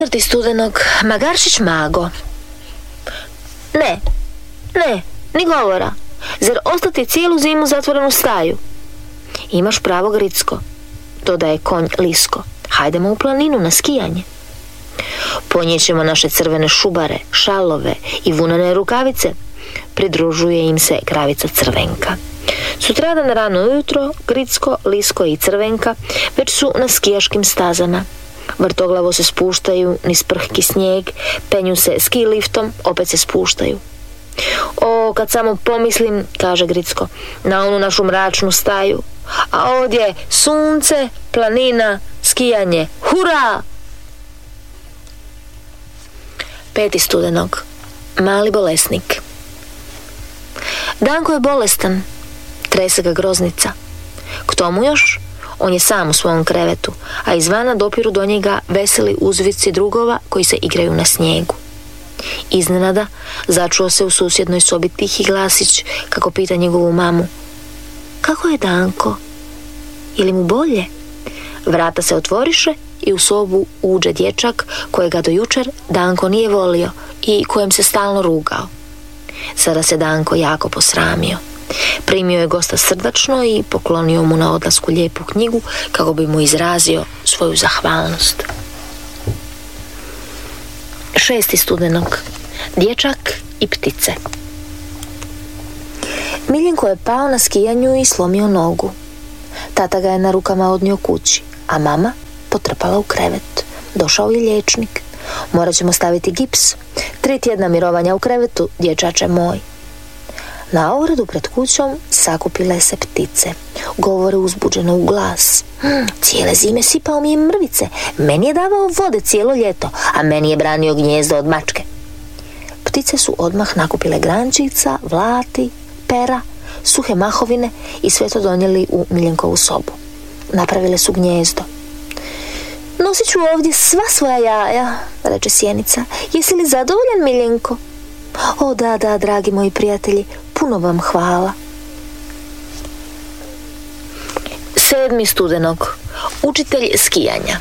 4. studenog, Magaršić Mago. Ne, ni govora. Zar ostati cijelu zimu zatvorenu u staju? Imaš pravo, Gricko, dodaje konj Lisko. Hajdemo u planinu na skijanje. Ponijećemo naše crvene šubare, šalove i vunane rukavice. Pridružuje im se kravica Crvenka. Sutradan rano ujutro Gricko, Lisko i Crvenka već su na skijaškim stazama. Vrtoglavo se spuštaju niz prhki snijeg, penju se ski liftom, opet se spuštaju. O, kad samo pomislim, kaže Gricko, na onu našu mračnu staju, a ovdje sunce, planina, skijanje, hura! 5. studenog, Mali bolesnik. Danko je bolestan, trese ga groznica. K tomu još, on je sam u svom krevetu, a izvana dopiru do njega veseli uzvici drugova koji se igraju na snijegu. Iznenada začuo se u susjednoj sobi tihi glasić kako pita njegovu mamu: kako je Danko? Je li mu bolje? Vrata se otvoriše i u sobu uđe dječak kojega do jučer Danko nije volio i kojem se stalno rugao. Sada se Danko jako posramio. Primio je gosta srdačno i poklonio mu na odlasku lijepu knjigu kako bi mu izrazio svoju zahvalnost. 6. studenog, Dječak i ptice. Miljenko je pao na skijanju i slomio nogu. Tata ga je na rukama odnio kući, a mama potrpala u krevet. Došao je liječnik. Morat ćemo staviti gips. 3 tjedna mirovanja u krevetu, dječače moj. Na ogradu pred kućom sakupile se ptice. Govore uzbuđeno u glas: cijele zime sipao mi je mrvice, meni je davao vode cijelo ljeto, a meni je branio gnijezdo od mačke. Ptice su odmah nakupile grančica, vlati, pera, suhe mahovine i sve to donijeli u Miljenkovu sobu. Napravile su gnijezdo. Nosit ću ovdje sva svoja jaja, reče sjenica. Jesi li zadovoljan, Miljenko? O da, dragi moji prijatelji, puno vam hvala. 7. studenog, Učitelj skijanja.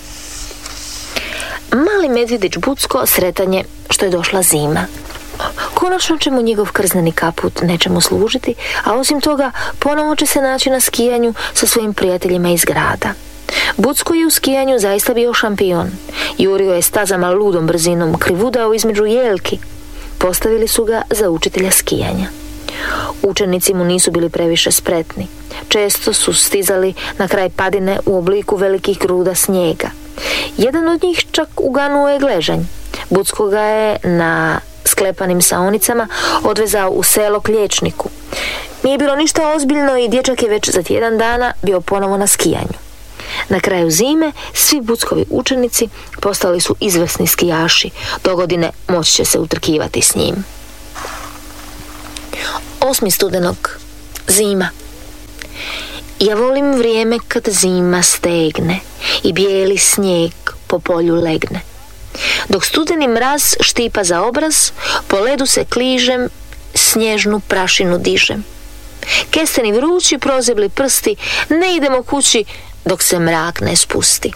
Mali medvjedić Bucko sretan je što je došla zima. Konačno će mu njegov krzneni kaput nečemu služiti, a osim toga ponovo će se naći na skijanju sa svojim prijateljima iz grada. Bucko je u skijanju zaista bio šampion. Jurio je stazama ludom brzinom, krivudao između jelki. Postavili su ga za učitelja skijanja. Učenici mu nisu bili previše spretni. Često su stizali na kraj padine u obliku velikih gruda snijega. Jedan od njih čak uganuo je gležanj. Bucko ga je na sklepanim saonicama odvezao u selo k liječniku. Nije bilo ništa ozbiljno i dječak je već za tjedan dana bio ponovo na skijanju. Na kraju zime svi Buckovi učenici postali su izvrsni skijaši. Dogodine moći će se utrkivati s njim. 8. studenog, Zima. Ja volim vrijeme kad zima stegne i bijeli snijeg po polju legne. Dok studeni mraz štipa za obraz, po ledu se kližem, snježnu prašinu dižem. Kesteni vrući, prozebli prsti, ne idemo kući dok se mrak ne spusti.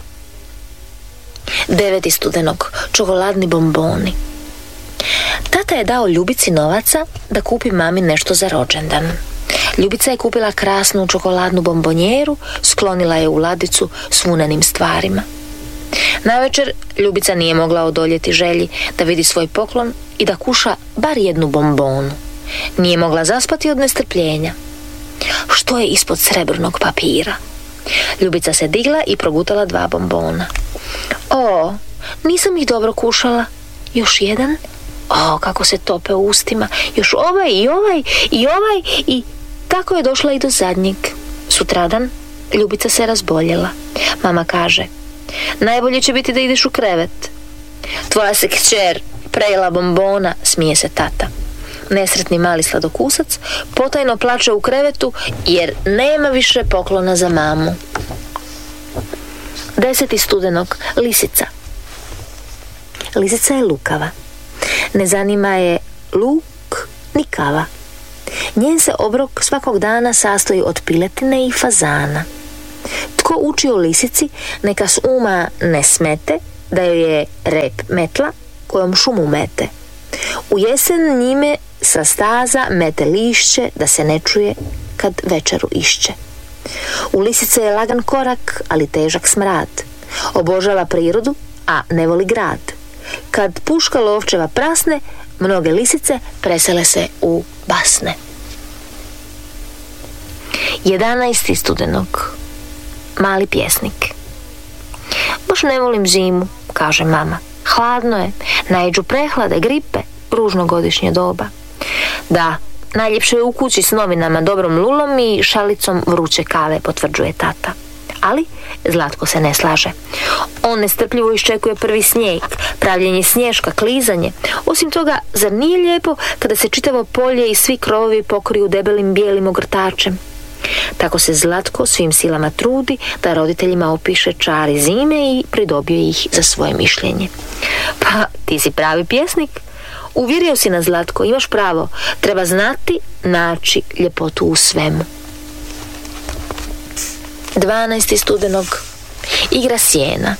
9. studenog, Čokoladni bomboni. Tata je dao Ljubici novaca da kupi mami nešto za rođendan. Ljubica je kupila krasnu čokoladnu bombonjeru, sklonila je u ladicu s vunenim stvarima. Navečer Ljubica nije mogla odoljeti želji da vidi svoj poklon i da kuša bar jednu bombonu. Nije mogla zaspati od nestrpljenja. Što je ispod srebrnog papira? Ljubica se digla i progutala 2 bombona. O, nisam ih dobro kušala. Još jedan? O, kako se tope u ustima. Još ovaj i tako je došla i do zadnjeg. Sutradan Ljubica se razboljela. Mama kaže: najbolje će biti da ideš u krevet. Tvoja se kćer prejela bombona, smije se tata. Nesretni mali sladokusac potajno plače u krevetu jer nema više poklona za mamu. 10. studenog, Lisica. Lisica je lukava. Ne zanima je luk ni kava. Njen se obrok svakog dana sastoji od piletine i fazana. Tko uči o lisici, neka s uma ne smete, da joj je rep metla kojom šumu mete. U jesen njime sa staza mete lišće da se ne čuje kad večeru išće. U lisice je lagan korak, ali težak smrad. Obožava prirodu, a ne voli grad. Kad puška lovčeva prasne, mnoge lisice presele se u basne. 11. studenog. Mali pjesnik. Baš ne volim zimu, kaže mama. Hladno je, naiđu prehlade, gripe, ružno godišnje doba. Da, najljepše je u kući s novinama, dobrom lulom i šalicom vruće kave, potvrđuje tata. Ali Zlatko se ne slaže. On nestrpljivo iščekuje prvi snijeg, pravljenje sniješka, klizanje. Osim toga, zar nije lijepo kada se čitavo polje i svi krovovi pokriju debelim bijelim ogrtačem? Tako se Zlatko svim silama trudi da roditeljima opiše čari zime i pridobije ih za svoje mišljenje. Pa, ti si pravi pjesnik. Uvjerio si nas, Zlatko, imaš pravo. Treba znati naći ljepotu u svemu. 12. studenog. Igra sjena.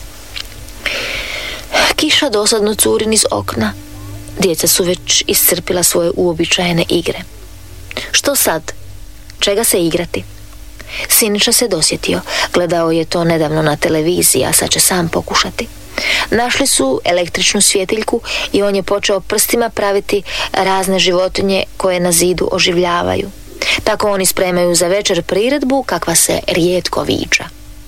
Kiša dosadno curi niz okna. Djeca su već iscrpila svoje uobičajene igre. Što sad? Čega se igrati? Siniša se dosjetio. Gledao je to nedavno na televiziji, a sad će sam pokušati. Našli su električnu svjetiljku i on je počeo prstima praviti razne životinje koje na zidu oživljavaju. Tako oni spremaju za večer priredbu kakva se rijetko viđa.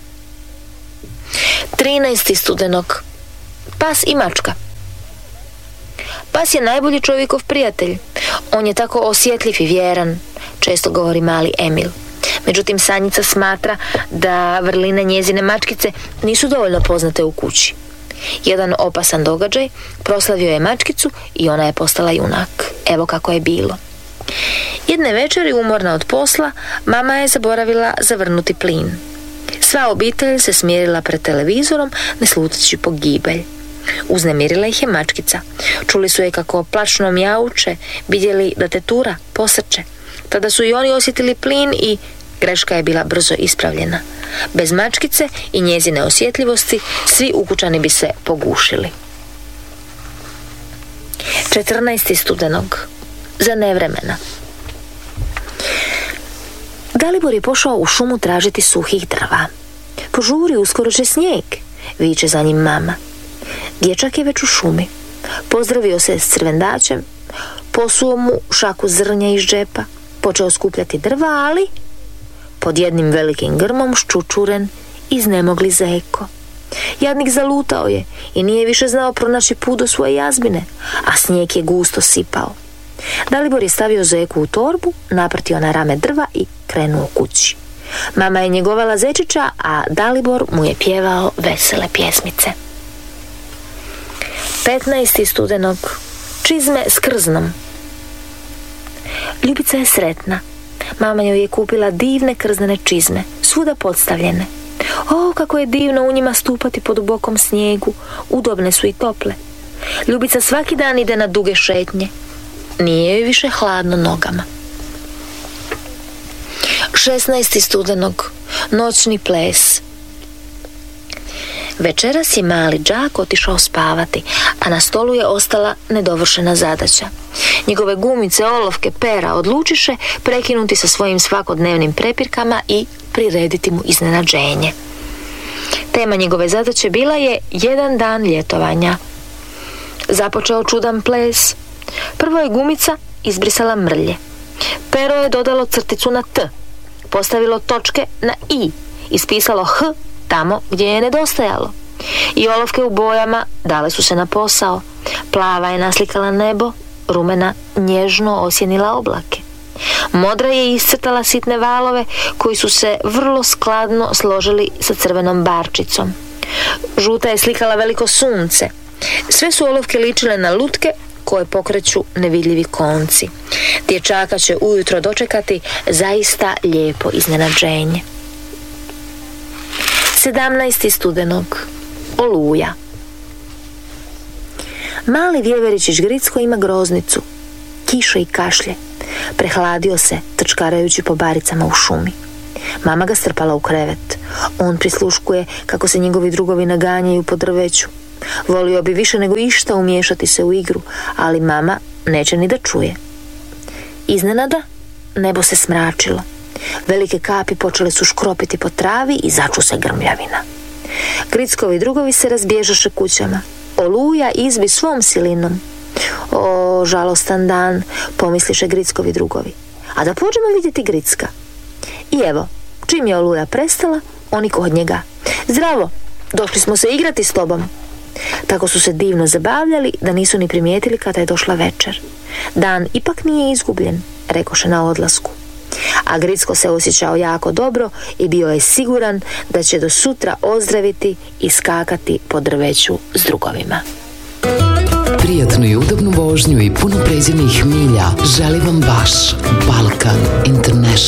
13. studenog. Pas i mačka. Pas je najbolji čovjekov prijatelj. On je tako osjetljiv i vjeran, često govori mali Emil. Međutim, Sanjica smatra da vrline njezine mačkice nisu dovoljno poznate u kući. Jedan opasan događaj proslavio je mačkicu i ona je postala junak. Evo kako je bilo. Jedne večeri, umorna od posla, mama je zaboravila zavrnuti plin. Sva obitelj se smirila pred televizorom, ne slutajući pogibelj. Uznemirila ih je mačkica. Čuli su je kako plačno mjauče, vidjeli da tetura posrče. Tada su i oni osjetili plin i greška je bila brzo ispravljena. Bez mačkice i njezine osjetljivosti svi ukućani bi se pogušili. 14. studenog. Za nevremena. Dalibor je pošao u šumu tražiti suhih drva. Požuri, uskoro će snijeg, viče za njim mama. Dječak je već u šumi. Pozdravio se s crvendačem, posuo mu šaku zrnja iz džepa, počeo skupljati drva, ali pod jednim velikim grmom ščučuren iznemogli zeko. Jadnik zalutao je i nije više znao pronaći put do svoje jazbine, a snijeg je gusto sipao. Dalibor je stavio zeku u torbu, naprtio na rame drva i krenuo kući. Mama je njegovala zečića, a Dalibor mu je pjevao vesele pjesmice. 15. studenog. Čizme s krznom. Ljubica je sretna. Mama joj je kupila divne krznene čizme, svuda podstavljene. O, kako je divno u njima stupati po dubokom snijegu, udobne su i tople. Ljubica svaki dan ide na duge šetnje. Nije joj više hladno nogama. 16. studenog. Noćni ples. Večeras je mali đak otišao spavati, a na stolu je ostala nedovršena zadaća. Njegove gumice, olovke, pera odlučiše prekinuti sa svojim svakodnevnim prepirkama i prirediti mu iznenađenje. Tema njegove zadaće bila je jedan dan ljetovanja. Započeo čudan ples. Prvo je gumica izbrisala mrlje. Pero je dodalo crticu na T, postavilo točke na I, ispisalo H tamo gdje je nedostajalo. I olovke u bojama dale su se na posao. Plava je naslikala nebo, rumena nježno osjenila oblake. Modra je iscrtala sitne valove koji su se vrlo skladno složili sa crvenom barčicom. Žuta je slikala veliko sunce. Sve su olovke ličile na lutke koje pokreću nevidljivi konci. Dječaka će ujutro dočekati zaista lijepo iznenađenje. 17. studenog. Oluja. Mali vjeveričić Gricko ima groznicu, kiše i kašlje. Prehladio se, trčkarajući po baricama u šumi. Mama ga strpala u krevet. On prisluškuje kako se njegovi drugovi naganjaju po drveću. Volio bi više nego išta umiješati se u igru, ali mama neće ni da čuje. Iznenada nebo se smračilo. Velike kapi počele su škropiti po travi i začu se grmljavina. Grickovi drugovi se razbježaše kućama. Oluja izbi svom silinom. O, žalostan dan, pomisliše Grickovi drugovi. A da pođemo vidjeti Gricka. I evo, čim je oluja prestala, oni kod njega. Zdravo, došli smo se igrati s tobom. Tako su se divno zabavljali da nisu ni primijetili kada je došla večer. Dan ipak nije izgubljen, rekoše na odlasku. A Gricko se osjećao jako dobro i bio je siguran da će do sutra ozdraviti i skakati po drveću s drugovima. Prijatnu i udobnu vožnju i puno pređenih milja želi vam vaš Balkan International.